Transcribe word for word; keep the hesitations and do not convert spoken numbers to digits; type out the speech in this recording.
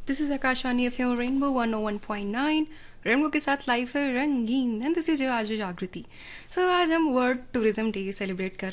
This is Akashvani F M rainbow one O one point nine. Rainbow के साथ life है रंगीन and this is your RJ जागृति। सो आज हम वर्ल्ड टूरिज्म डे सेलिब्रेट कर